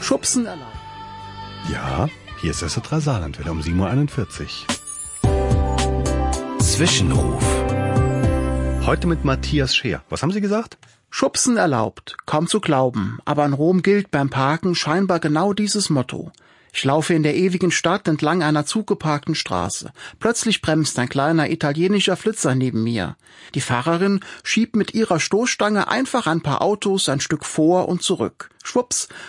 Schubsen erlaubt. Ja, hier ist das Saarlandwelle um 7:41 Uhr. Zwischenruf. Heute mit Matthias Scheer. Was haben Sie gesagt? Schubsen erlaubt, kaum zu glauben, aber in Rom gilt beim Parken scheinbar genau dieses Motto. Ich laufe in der ewigen Stadt entlang einer zugeparkten Straße. Plötzlich bremst ein kleiner italienischer Flitzer neben mir. Die Fahrerin schiebt mit ihrer Stoßstange einfach ein paar Autos ein Stück vor und zurück. Schwupps,